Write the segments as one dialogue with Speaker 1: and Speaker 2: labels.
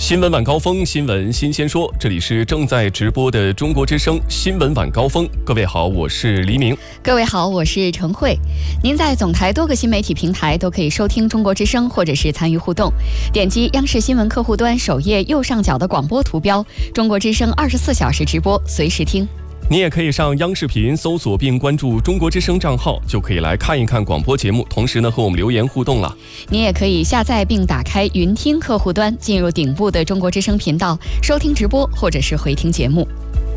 Speaker 1: 新闻晚高峰，新闻新鲜说，这里是正在直播的中国之声新闻晚高峰。各位好，我是黎明。
Speaker 2: 各位好，我是陈慧。您在总台多个新媒体平台都可以收听中国之声，或者是参与互动。点击央视新闻客户端首页右上角的广播图标，中国之声24小时直播，随时听。
Speaker 1: 你也可以上央视频搜索并关注中国之声账号，就可以来看一看广播节目，同时呢和我们留言互动了。
Speaker 2: 你也可以下载并打开云听客户端，进入顶部的中国之声频道，收听直播或者是回听节目。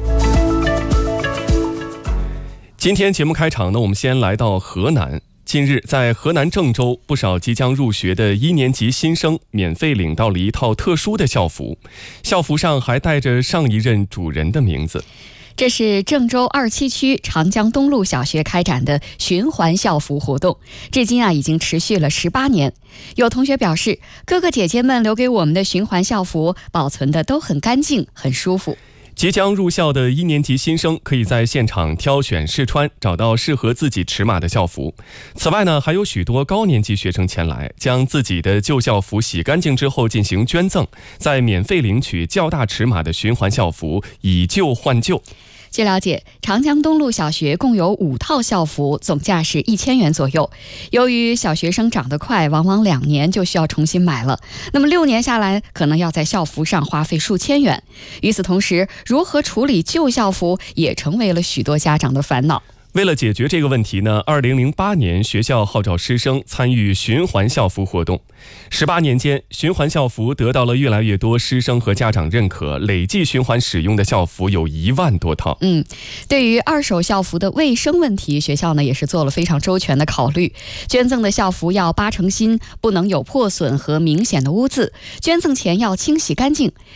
Speaker 1: 今天节目开场呢，我们先来到河南。近日，在河南郑州，不少即将入学的1年级新生免费领到了一套特殊的校服，校服上还带着上一任主人的名字。
Speaker 2: 这是郑州27区长江东路小学开展的循环校服活动，至今已经持续了18年。有同学表示，哥哥姐姐们留给我们的循环校服保存的都很干净，很舒服。
Speaker 1: 即将入校的1年级新生可以在现场挑选试穿，找到适合自己尺码的校服。此外呢，还有许多高年级学生前来，将自己的旧校服洗干净之后进行捐赠，再免费领取较大尺码的循环校服，以旧换旧。
Speaker 2: 据了解，长江东路小学共有5套校服，总价是1000元左右。由于小学生长得快，往往2年就需要重新买了，那么6年下来，可能要在校服上花费数千元。与此同时，如何处理旧校服也成为了许多家长的烦恼。
Speaker 1: 为了解决这个问题呢，2008年学校号召师生参与循环校服活动。18年间，循环校服得到了越来越多师生和家长认可，累计循环使用的校服有1万多套。
Speaker 2: 对于二手校服的卫生问题，学校呢也是做了非常周全的考虑。捐赠的校服要80成新，不能有破损和明显的污渍。捐赠前要清洗干净。